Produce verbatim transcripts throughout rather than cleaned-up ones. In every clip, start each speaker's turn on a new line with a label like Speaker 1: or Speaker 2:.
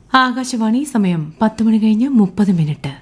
Speaker 1: ആകാശവാണി സമയം പത്ത് മണി കഴിഞ്ഞ് മുപ്പത് മിനിറ്റ്.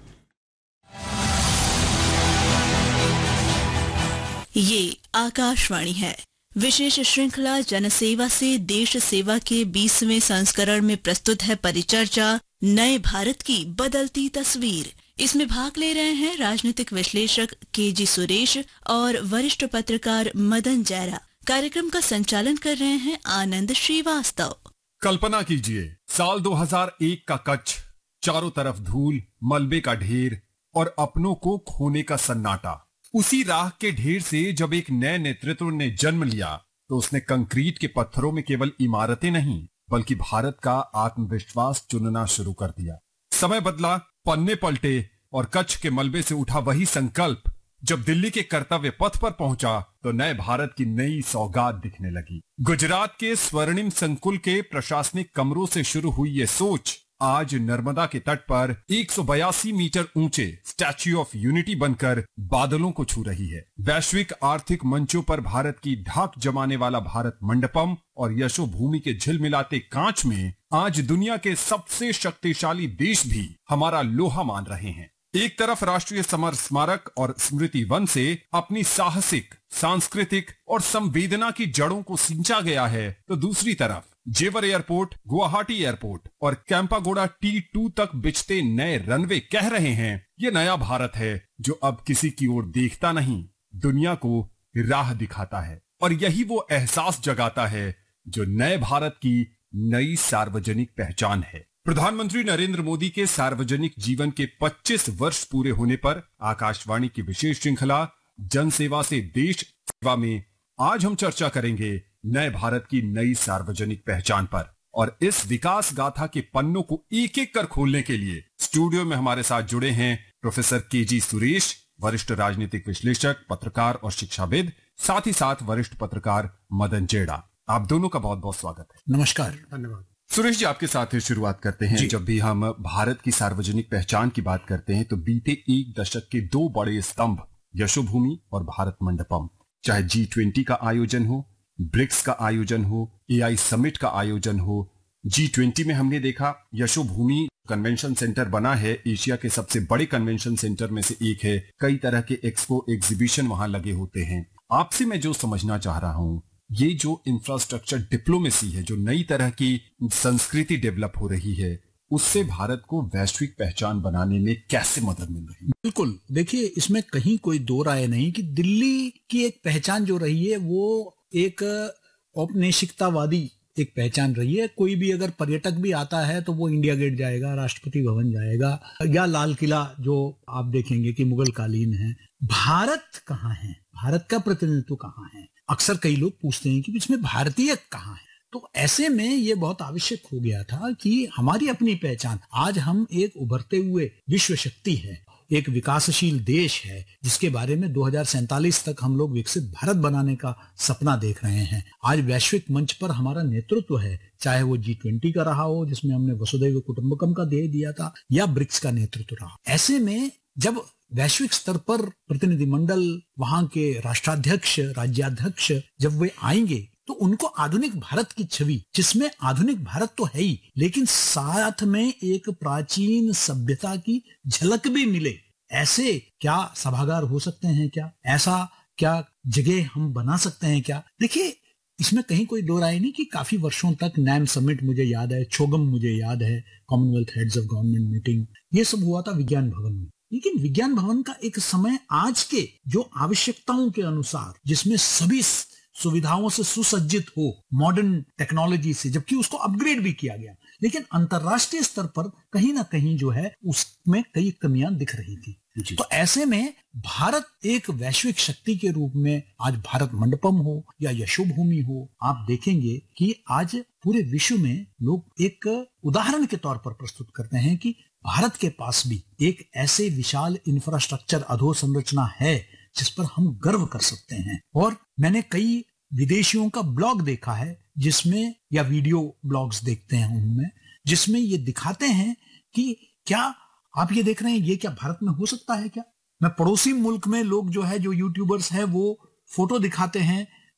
Speaker 2: ये आकाशवाणी है. विशेष श्रृंखला जनसेवा से देश सेवा के बीसवें संस्करण में प्रस्तुत है परिचर्चा नए भारत की बदलती तस्वीर. इसमें भाग ले रहे हैं राजनीतिक विश्लेषक केजी सुरेश और वरिष्ठ पत्रकार मदन जैरा. कार्यक्रम का संचालन कर रहे हैं आनंद श्रीवास्तव.
Speaker 3: कल्पना कीजिए, साल दो हज़ार एक का कच्छ, चारों तरफ धूल, मलबे का ढेर और अपनों को खोने का सन्नाटा. उसी राह के ढेर से जब एक नए नेतृत्व ने जन्म लिया तो उसने कंक्रीट के पत्थरों में केवल इमारतें नहीं बल्कि भारत का आत्मविश्वास चुनना शुरू कर दिया. समय बदला, पन्ने पलटे और कच्छ के मलबे से उठा वही संकल्प जब दिल्ली के कर्तव्य पथ पर पहुंचा तो नए भारत की नई सौगात दिखने लगी. गुजरात के स्वर्णिम संकुल के प्रशासनिक कमरों से शुरू हुई ये सोच आज नर्मदा के तट पर एक सौ बयासी मीटर ऊंचे स्टैच्यू ऑफ यूनिटी बनकर बादलों को छू रही है. वैश्विक आर्थिक मंचों पर भारत की ढाक जमाने वाला भारत मंडपम और यशो भूमि के झिलमिलाते कांच में आज दुनिया के सबसे शक्तिशाली देश भी हमारा लोहा मान रहे हैं. एक तरफ राष्ट्रीय समर स्मारक और स्मृति वन से अपनी साहसिक, सांस्कृतिक और संवेदना की जड़ों को सींचा गया है तो दूसरी तरफ जेवर एयरपोर्ट, गुवाहाटी एयरपोर्ट और कैंपागोड़ा टी टू तक बिछते नए रनवे कह रहे हैं ये नया भारत है जो अब किसी की ओर देखता नहीं, दुनिया को राह दिखाता है. और यही वो एहसास जगाता है जो नए भारत की नई सार्वजनिक पहचान है. प्रधानमंत्री नरेंद्र मोदी के सार्वजनिक जीवन के पच्चीस वर्ष पूरे होने पर आकाशवाणी की विशेष श्रृंखला जनसेवा से देश सेवा में आज हम चर्चा करेंगे नए भारत की नई सार्वजनिक पहचान पर. और इस विकास गाथा के पन्नों को एक एक कर खोलने के लिए स्टूडियो में हमारे साथ जुड़े हैं प्रोफेसर केजी सुरेश, वरिष्ठ राजनीतिक विश्लेषक, पत्रकार और शिक्षाविद, साथ ही साथ वरिष्ठ पत्रकार मदन जेड़ा. आप दोनों का बहुत बहुत स्वागत है.
Speaker 4: नमस्कार. धन्यवाद.
Speaker 3: सुरेश जी, आपके साथ ही शुरुआत करते हैं. जब भी हम भारत की सार्वजनिक पहचान की बात करते हैं तो बीते एक दशक के दो बड़े स्तंभ यशोभूमि और भारत मंडपम, चाहे जी ट्वेंटी का आयोजन हो, ब्रिक्स का आयोजन हो, एआई समिट का आयोजन हो. जी ट्वेंटी में हमने देखा यशोभूमि कन्वेंशन सेंटर बना है, एशिया के सबसे बड़े कन्वेंशन सेंटर में से एक है. कई तरह के एक्सपो एग्जीबिशन वहां लगे होते हैं. आपसे मैं जो समझना चाह रहा हूं, ये जो इंफ्रास्ट्रक्चर डिप्लोमेसी है, जो नई तरह की संस्कृति डेवलप हो रही है, उससे भारत को वैश्विक पहचान बनाने में कैसे मदद मिल रही है?
Speaker 4: बिल्कुल. देखिए, इसमें कहीं कोई दो राय नहीं कि दिल्ली की एक पहचान जो रही है वो एक औपनिवेशिकतावादी एक पहचान रही है. कोई भी अगर पर्यटक भी आता है तो वो इंडिया गेट जाएगा, राष्ट्रपति भवन जाएगा या लाल किला जो आप देखेंगे कि मुगल कालीन है. भारत कहाँ है, भारत का प्रतिनिधित्व कहाँ है? अक्सर कई लोग पूछते हैं कि इसमें भारतीय कहाँ है. तो ऐसे में ये बहुत आवश्यक हो गया था कि हमारी अपनी पहचान. आज हम एक उभरते हुए विश्व शक्ति है, एक विकासशील देश है जिसके बारे में दो हज़ार सैंतालीस तक हम लोग विकसित भारत बनाने का सपना देख रहे हैं. आज वैश्विक मंच पर हमारा नेतृत्व है, चाहे वो जी ट्वेंटी का रहा हो जिसमें हमने वसुधैव कुटुंबकम का ध्येय दिया था, या ब्रिक्स का नेतृत्व रहा. ऐसे में जब वैश्विक स्तर पर प्रतिनिधिमंडल, वहां के राष्ट्राध्यक्ष, राज्याध्यक्ष जब वे आएंगे तो उनको आधुनिक भारत की छवि, जिसमें आधुनिक भारत तो है ही लेकिन साथ में एक प्राचीन सभ्यता की झलक भी मिले, ऐसे क्या सभागार हो सकते हैं क्या? ऐसा क्या जगह हम बना सकते हैं क्या? देखिए, इसमें कहीं कोई दो राय नहीं कि काफी वर्षों तक नैम समिट मुझे याद है, छोगम मुझे याद है, Commonwealth heads of government meeting, ये सब हुआ था विज्ञान भवन में. लेकिन विज्ञान भवन का एक समय आज के जो आवश्यकताओं के अनुसार, जिसमें सभी सुविधाओं से सुसज्जित हो, मॉडर्न टेक्नोलॉजी से, जबकि उसको अपग्रेड भी किया गया, लेकिन अंतरराष्ट्रीय स्तर पर कहीं ना कहीं जो है उसमें कई कमियां दिख रही थी. तो ऐसे में भारत एक वैश्विक शक्ति के रूप में, आज भारत मंडपम हो या यशोभूमि हो, आप देखेंगे कि आज पूरे विश्व में लोग एक उदाहरण के तौर पर प्रस्तुत करते हैं कि भारत के पास भी एक ऐसे विशाल इंफ्रास्ट्रक्चर, अधोसंरचना है जिस पर हम गर्व कर सकते हैं. और मैंने कई विदेशियों का ब्लॉग देखा है जिसमें, या वीडियो ब्लॉग्स देखते हैं उनमें, जिसमें ये दिखाते हैं कि क्या आप ये देख रहे हैं, ये क्या भारत में हो सकता है क्या? मैं पड़ोसी मुल्क में लोग जो है, जो यूट्यूबर्स हैं, वो फोटो दिखाते हैं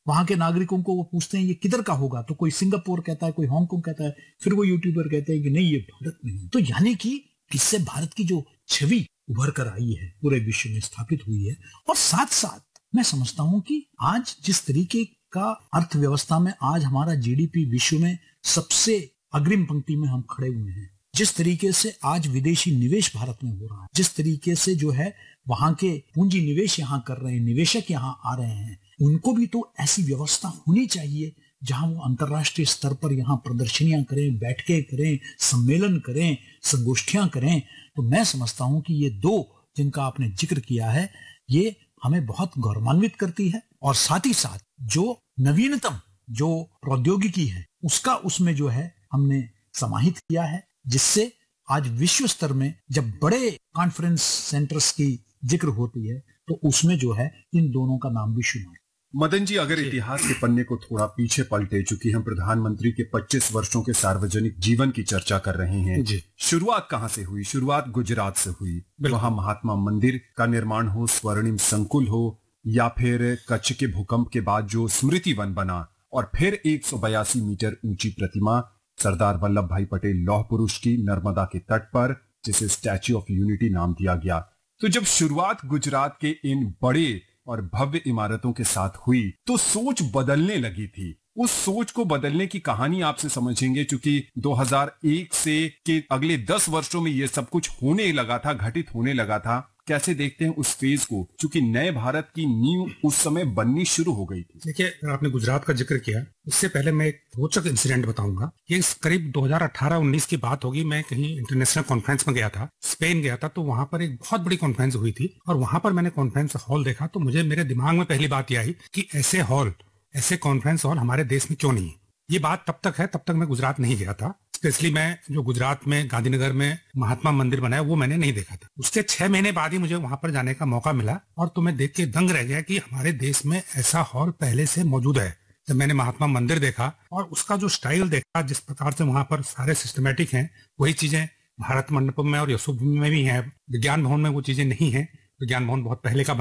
Speaker 4: वहां के नागरिकों को वो पूछते हैं ये किधर का होगा, तो कोई सिंगापुर कहता है, कोई हांगकांग कहता है, फिर वो यूट्यूबर कहते हैं कि नहीं ये भारत में है। तो यानी कि इससे भारत की जो छवि उभर कर आई है पूरे विश्व में स्थापित हुई है। और साथ साथ मैं समझता हूं कि आज जिस तरीके का अर्थव्यवस्था में आज हमारा जीडीपी विश्व में सबसे अग्रिम पंक्ति में हम खड़े हुए हैं, जिस तरीके से आज विदेशी निवेश भारत में हो रहा है, जिस तरीके से जो है वहां के पूंजी निवेश यहाँ कर रहे हैं, निवेशक यहाँ आ रहे हैं, उनको भी तो ऐसी व्यवस्था होनी चाहिए जहां वो अंतर्राष्ट्रीय स्तर पर यहाँ प्रदर्शनियां करें, बैठकें करें, सम्मेलन करें, संगोष्ठियां करें। तो मैं समझता हूं कि ये दो जिनका आपने जिक्र किया है ये हमें बहुत गौरवान्वित करती है। और साथ ही साथ जो नवीनतम जो प्रौद्योगिकी है उसका उसमें जो है हमने समाहित किया है, जिससे आज विश्व स्तर में जब बड़े कॉन्फ्रेंस सेंटर्स की जिक्र होती है तो उसमें जो है इन दोनों का नाम भी शुमार।
Speaker 3: मदन जी, अगर इतिहास के पन्ने को थोड़ा पीछे पलटे, चूंकि हम प्रधानमंत्री के पच्चीस वर्षों के सार्वजनिक जीवन की चर्चा कर रहे हैं, शुरुआत कहां से हुई? शुरुआत गुजरात से हुई। वहां महात्मा मंदिर का निर्माण हो, स्वर्णिम संकुल हो, या फिर कच्छ के भूकंप के बाद जो स्मृति वन बना, और फिर एक सौ बयासी मीटर ऊंची प्रतिमा सरदार वल्लभ भाई पटेल लौह पुरुष की नर्मदा के तट पर, जिसे स्टैच्यू ऑफ यूनिटी नाम दिया गया। तो जब शुरुआत गुजरात के इन बड़े और भव्य इमारतों के साथ हुई तो सोच बदलने लगी थी। उस सोच को बदलने की कहानी आपसे समझेंगे, क्योंकि दो हज़ार एक से के अगले दस वर्षों में ये सब कुछ होने लगा था, घटित होने लगा था। कैसे देखते हैं उस फेज को, क्योंकि नए भारत की नींव उस समय बननी शुरू हो गई थी?
Speaker 5: देखिए, आपने गुजरात का जिक्र किया, उससे पहले मैं एक रोचक इंसिडेंट बताऊंगा। ये करीब दो हज़ार अठारह उन्नीस की बात होगी। मैं कहीं इंटरनेशनल कॉन्फ्रेंस में गया था, स्पेन गया था, तो वहां पर एक बहुत बड़ी कॉन्फ्रेंस हुई थी और वहां पर मैंने कॉन्फ्रेंस हॉल देखा तो मुझे मेरे दिमाग में पहली बात यह आई कि ऐसे हॉल, ऐसे कॉन्फ्रेंस हॉल हमारे देश में क्यों नहीं है। ये बात तब तक है, तब तक मैं गुजरात नहीं गया था। स्पेशली मैं जो गुजरात में गांधीनगर में महात्मा मंदिर बनाया वो मैंने नहीं देखा था। उसके छह महीने बाद ही मुझे वहां पर जाने का मौका मिला और तो मैं देख के दंग रह गया कि हमारे देश में ऐसा हॉल पहले से मौजूद है। जब मैंने महात्मा मंदिर देखा और उसका जो स्टाइल देखा, जिस प्रकार से वहां पर सारे सिस्टमेटिक हैं, वही चीजें भारत मंडपम में और यशोभूमि में भी है। विज्ञान भवन में वो चीजें नहीं है। विज्ञान भवन बहुत पहले का